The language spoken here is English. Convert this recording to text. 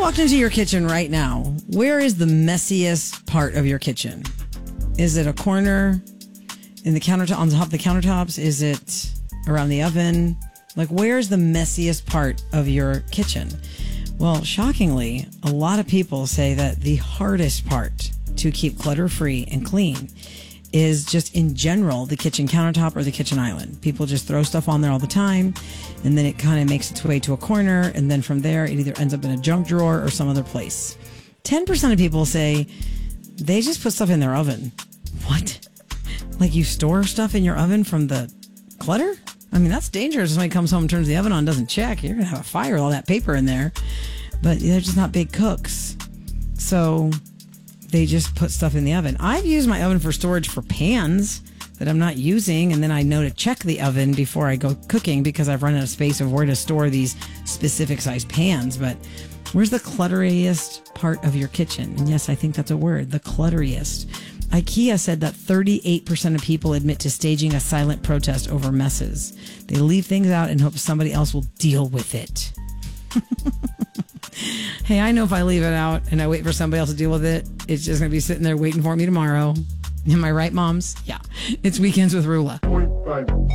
walked into your kitchen right now, where is the messiest part of your kitchen? Is it a corner in the countertop, on top of the countertops? Is it around the oven? Like, where's the messiest part of your kitchen? Well, shockingly, a lot of people say that the hardest part to keep clutter-free and clean is just in general the kitchen countertop or the kitchen island. People just throw stuff on there all the time, and then it kind of makes its way to a corner, and then from there it either ends up in a junk drawer or some other place. 10% of people say they just put stuff in their oven. What? Like, you store stuff in your oven from the clutter? I mean, that's dangerous. If somebody comes home and turns the oven on and doesn't check, you're going to have a fire with all that paper in there. But they're just not big cooks. So they just put stuff in the oven. I've used my oven for storage for pans that I'm not using, and then I know to check the oven before I go cooking because I've run out of space of where to store these specific size pans. But where's the clutteriest part of your kitchen? And yes, I think that's a word, the clutteriest. IKEA said that 38% of people admit to staging a silent protest over messes. They leave things out and hope somebody else will deal with it. Hey, I know if I leave it out and I wait for somebody else to deal with it, it's just going to be sitting there waiting for me tomorrow. Am I right, moms? Yeah. It's Weekends with Rula.